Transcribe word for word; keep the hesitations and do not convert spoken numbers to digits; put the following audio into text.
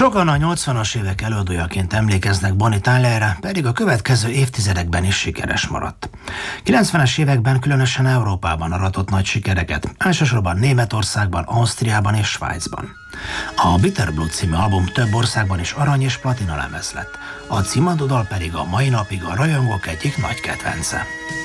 Sokan a nyolcvanas évek előadójaként emlékeznek Bonnie Tylerre, pedig a következő évtizedekben is sikeres maradt. kilencvenes években különösen Európában aratott nagy sikereket, elsősorban Németországban, Ausztriában és Svájcban. A Bitter Blood című album több országban is arany és platina lemez lett, a címadó dal pedig a mai napig a rajongók egyik nagy kedvence.